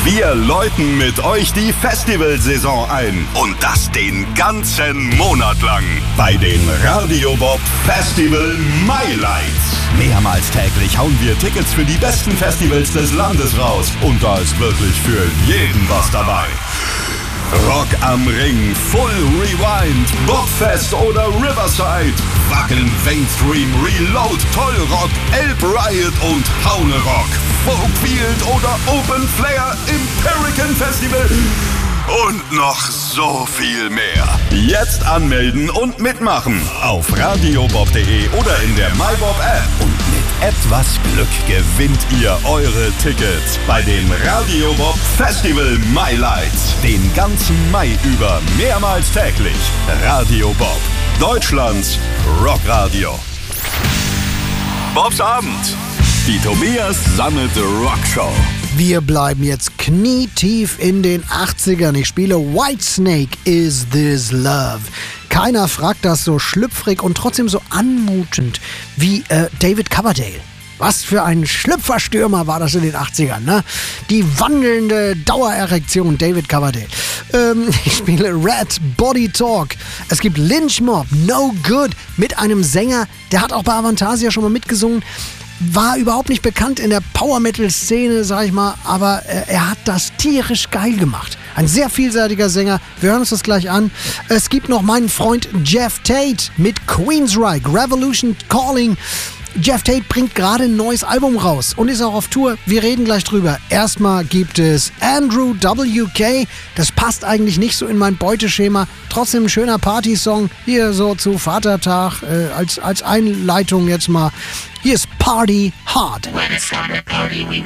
Wir läuten mit euch die Festivalsaison ein. Und das den ganzen Monat lang. Bei den Radio Bob Festival Highlights. Mehrmals täglich hauen wir Tickets für die besten Festivals des Landes raus. Und da ist wirklich für jeden was dabei. Rock am Ring, Full Rewind, Bobfest oder Riverside, Wacken, Mainstream, Reload, Tollrock, Elb Riot und Haune Rock, Folkfield oder Open Flair im Pelican Festival und noch so viel mehr. Jetzt anmelden und mitmachen auf radiobob.de oder in der MyBob App. Und mit etwas Glück gewinnt ihr eure Tickets bei den Radio Bob Festival Highlights. Den ganzen Mai über mehrmals täglich. Radio Bob, Deutschlands Rockradio. Bobs Abend. Die Tobias Sammet Rockshow. Wir bleiben jetzt knietief in den 80ern. Ich spiele Whitesnake, Is This Love? Keiner fragt das so schlüpfrig und trotzdem so anmutend wie David Coverdale. Was für ein Schlüpferstürmer war das in den 80ern, ne? Die wandelnde Dauererektion, David Coverdale. Ich spiele Red Body Talk. Es gibt Lynch Mob, No Good, mit einem Sänger, der hat auch bei Avantasia schon mal mitgesungen. War überhaupt nicht bekannt in der Power-Metal-Szene, sag ich mal, aber er hat das tierisch geil gemacht. Ein sehr vielseitiger Sänger. Wir hören uns das gleich an. Es gibt noch meinen Freund Jeff Tate mit Queensryche, Revolution Calling. Jeff Tate bringt gerade ein neues Album raus und ist auch auf Tour. Wir reden gleich drüber. Erstmal gibt es Andrew WK. Das passt eigentlich nicht so in mein Beuteschema. Trotzdem ein schöner Partysong. Hier so zu Vatertag als Einleitung jetzt mal. Hier ist Party Hard. When it's time to party, we